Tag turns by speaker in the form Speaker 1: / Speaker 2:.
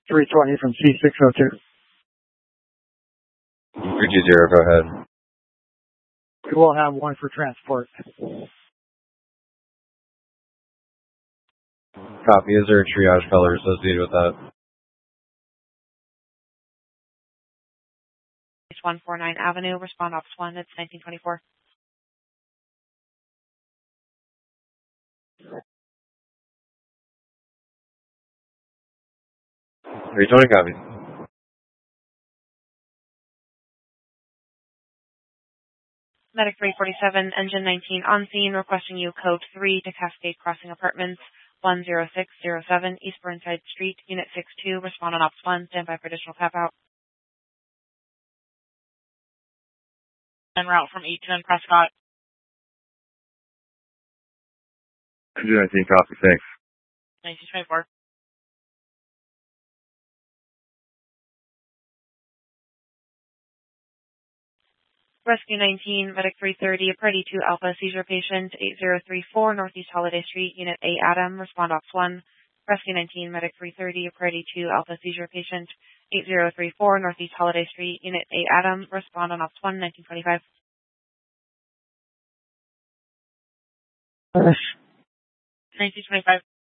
Speaker 1: 320 from C602.
Speaker 2: 320, go ahead.
Speaker 1: We will have one for transport.
Speaker 2: Copy. Is there a triage color associated with that?
Speaker 3: 149 Avenue, respond Ops 1, it's 1924.
Speaker 2: Copy.
Speaker 3: Medic 347, Engine 19 on scene, requesting you code 3 to Cascade Crossing Apartments, 10607 East Burnside Street, Unit 62, respond on Ops 1, stand by for additional tap out. En route from 810 Prescott.
Speaker 2: Engine 19, copy, thanks.
Speaker 3: 1924. Rescue 19, Medic 330, a Party 2 Alpha seizure patient, 8034 Northeast Holiday Street, Unit A Adam, respond Ops 1. Rescue 19, Medic 330, a Party 2 Alpha seizure patient, 8034 Northeast Holiday Street, Unit A Adam, respond on Ops 1, 1925. 1925.